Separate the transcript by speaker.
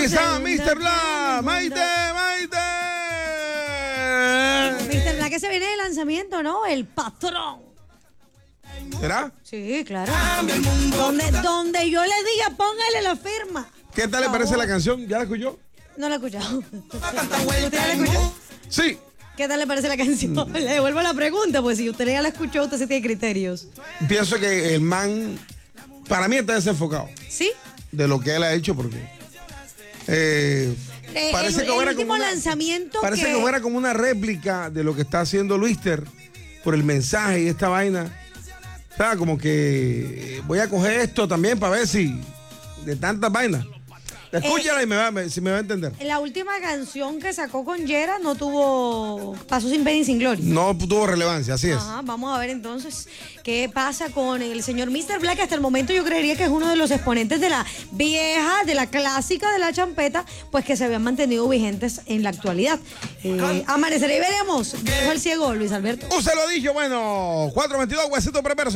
Speaker 1: está Mr. Black. Maite.
Speaker 2: Mr. Black, que se viene de lanzamiento, ¿no? El patrón.
Speaker 1: ¿Será?
Speaker 2: Sí, claro. Donde yo le diga, póngale la firma.
Speaker 1: ¿Qué tal le parece la canción? ¿Ya la escuchó?
Speaker 2: No la he escuchado. ¿Usted ya la escuchó?
Speaker 1: Sí.
Speaker 2: ¿Qué tal le parece la canción? Le devuelvo la pregunta, pues si usted ya la escuchó, usted sí tiene criterios.
Speaker 1: Pienso que el man, para mí está desenfocado.
Speaker 2: ¿Sí?
Speaker 1: De lo que él ha hecho, porque parece que
Speaker 2: el último lanzamiento
Speaker 1: parece que fuera como una réplica de lo que está haciendo Luister por el mensaje y esta vaina. O sea, como que voy a coger esto también para ver si de tantas vainas. Escúchala y si me va a entender.
Speaker 2: La última canción que sacó con Yera no pasó sin pena y sin gloria.
Speaker 1: No tuvo relevancia, así es.
Speaker 2: Ajá, vamos a ver entonces qué pasa con el señor Mr. Black. Hasta el momento yo creería que es uno de los exponentes de la vieja, de la clásica de la champeta, pues que se habían mantenido vigentes en la actualidad. Amanecerá y veremos, dijo el ciego Luis Alberto.
Speaker 1: Usted lo dijo, bueno, 422, huesito perverso.